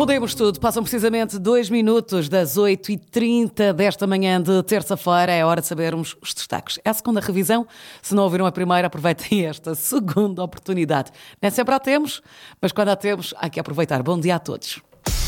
Podemos tudo. Passam precisamente 2 minutos das 8h30 desta manhã de terça-feira. É hora de sabermos os destaques. É a segunda revisão. Se não ouviram a primeira, aproveitem esta segunda oportunidade. Nem sempre a temos, mas quando a temos, há que aproveitar. Bom dia a todos.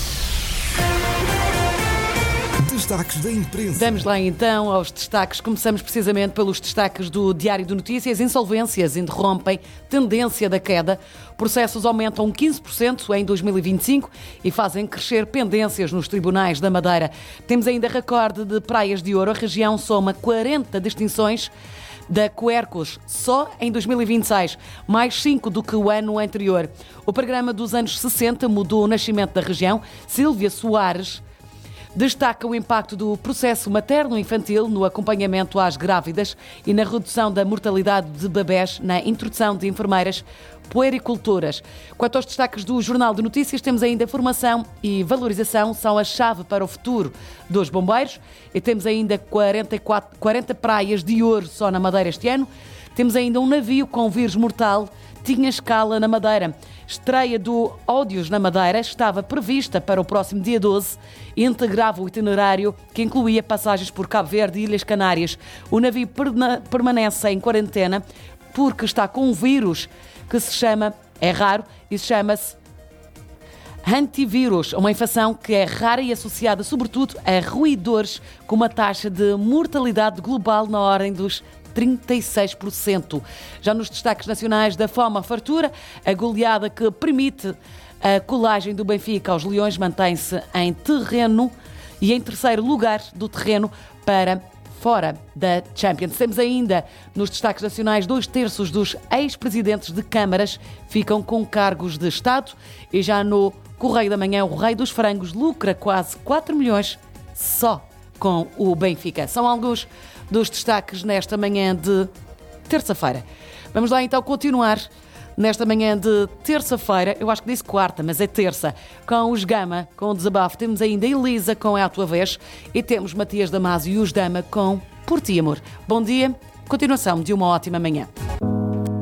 Destaques da imprensa. Vamos lá então aos destaques. Começamos precisamente pelos destaques do Diário de Notícias. Insolvências interrompem tendência da queda. Processos aumentam 15% em 2025 e fazem crescer pendências nos tribunais da Madeira. Temos ainda recorde de praias de ouro. A região soma 40 distinções da Quercus, só em 2026, mais 5 do que o ano anterior. O programa dos anos 60 mudou o nascimento da região. Sílvia Soares destaca o impacto do processo materno-infantil no acompanhamento às grávidas e na redução da mortalidade de bebés, na introdução de enfermeiras puericultoras. Quanto aos destaques do Jornal de Notícias, temos ainda formação e valorização são a chave para o futuro dos bombeiros e temos ainda 40 praias de ouro só na Madeira este ano. Temos ainda um navio com vírus mortal, tinha escala na Madeira. Estreia do Ódios na Madeira estava prevista para o próximo dia 12 e integrava o itinerário que incluía passagens por Cabo Verde e Ilhas Canárias. O navio permanece em quarentena porque está com um vírus que se chama, é raro, e chama-se antivírus, uma infecção que é rara e associada sobretudo a roedores, com uma taxa de mortalidade global na ordem dos 36%. Já nos destaques nacionais da fome à fartura, a goleada que permite a colagem do Benfica aos Leões mantém-se em terreno e em terceiro lugar do terreno para fora da Champions. Temos ainda nos destaques nacionais 2/3 dos ex-presidentes de câmaras ficam com cargos de Estado e já no Correio da Manhã o Rei dos Frangos lucra quase 4 milhões só com o Benfica. São alguns dos destaques nesta manhã de terça-feira. Vamos lá então continuar nesta manhã de terça-feira, eu acho que disse quarta, mas é terça, com os Gama, com o desabafo. Temos ainda Elisa com É a Tua Vez e temos Matias Damasio e os Dama com Por Ti Amor. Bom dia, continuação de uma ótima manhã.